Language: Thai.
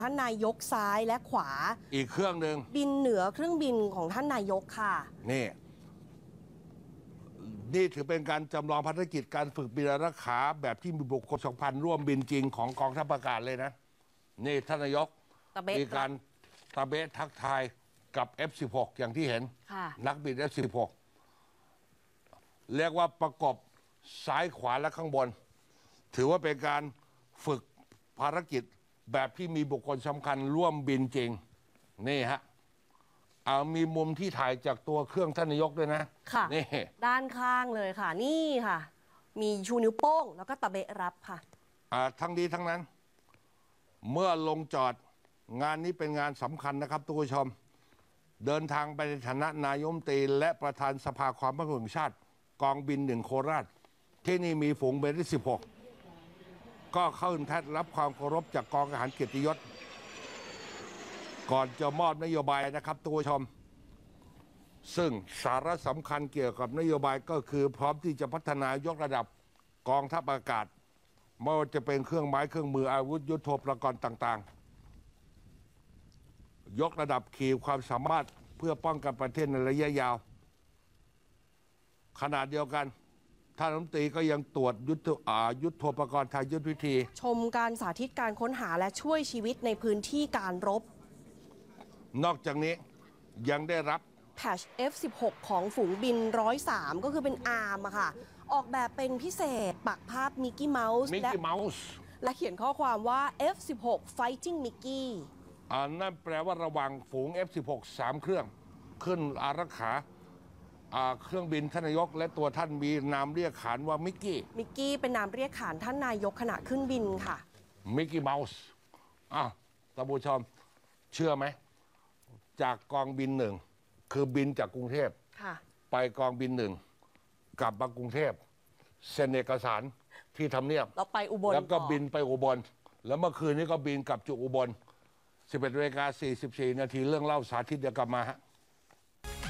ท่านนายกซ้ายและขวาอีกเครื่องหนึ่งบินเหนือเครื่องบินของท่านนายกค่ะนี่ถือเป็นการจำลองภารกิจการฝึกบินอารักขาแบบที่มีบุคคล2,000ร่วมบินจริงของกองทัพอากาศเลยนะนี่ท่านนายกมีการตะเบะทักทายกับ F16 อย่างที่เห็นนักบิน F16 เรียกว่าประกบซ้ายขวาและข้างบนถือว่าเป็นการฝึกภารกิจแบบที่มีบุคคลสำคัญร่วมบินจริงนี่ฮะมีมุมที่ถ่ายจากตัวเครื่องท่านนายกด้วยนะค่ะนี่ด้านข้างเลยค่ะนี่ค่ะมีชูนิ้วโป้งแล้วก็ตะเบะรับค่ะทั้งนี้ทั้งนั้นเมื่อลงจอดงานนี้เป็นงานสำคัญนะครับทุกผู้ชมเดินทางไปในฐานะนายกรัฐมนตรีและประธานสภาความมั่นคงแห่งชาติกองบิน1โคราชที่นี่มีฝูงบินที่16ก็เข้าแทนรับความเคารพจากกองทหารเกียรติยศก่อนจะมอบนโยบายนะครับทุกผู้ชมซึ่งสาระสำคัญเกี่ยวกับนโยบายก็คือพร้อมที่จะพัฒนายกระดับกองทัพอากาศไม่ว่าจะเป็นเครื่องไม้เครื่องมืออาวุธยุทโธปกรณ์ต่างๆยกระดับขีดความสามารถเพื่อป้องกันประเทศในระยะยาวขณะเดียวกันท่านรัฐมนตรีก็ยังตรวจยุทโธปกรณ์ทางยุทธวิธีชมการสาธิตการค้นหาและช่วยชีวิตในพื้นที่การรบนอกจากนี้ยังได้รับแพช F16 ของฝูงบิน103ก็คือเป็นอาร์มค่ะออกแบบเป็นพิเศษปักภาพมิกกี้เมาส์และเขียนข้อความว่า F16 Fighting Mickey นั่นแปลว่าระวังฝูง F16 3 เครื่องขึ้นอารักขาเครื่องบินท่านนายกและตัวท่านมีนามเรียกขานว่ามิกกี้เป็นนามเรียกขานท่านนายกขณะขึ้นบินค่ะมิกกี้เมาส์ท่านผู้ชมเชื่อไหมจากกองบิน1คือบินจากกรุงเทพไปกองบิน1กลับมากรุงเทพเซ็นเอกสารที่ทำเนียบเราไปอุบลแล้วก็บินไปอุบลแล้วเมื่อคืนนี้ก็บินกลับจุอุบล11:44 นาทีเรื่องเล่าสาธิตเดี๋ยวกลับมาฮะ